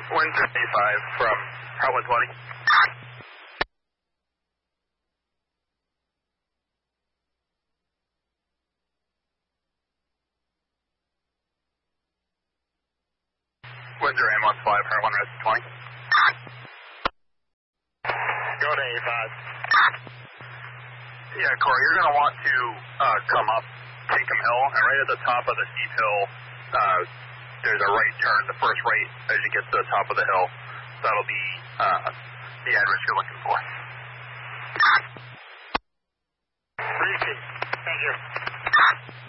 Wind 55 from Heartland 20. Windsor M15, Heartland Res 20. Go to A5. Yeah, Corey, you're going to want to come up Tinkham Hill, and right at the top of the steep hill, there's a right turn, the first right as you get to the top of the hill. That'll be the address you're looking for. Thank you.